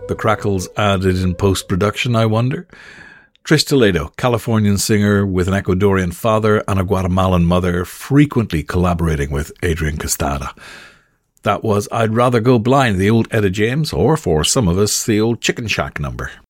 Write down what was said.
The crackles added in post-production, I wonder. Trish Toledo, Californian singer with an Ecuadorian father and a Guatemalan mother, frequently collaborating with Adrian Castada. That was I'd Rather Go Blind, the old Etta James, or for some of us, the old Chicken Shack number.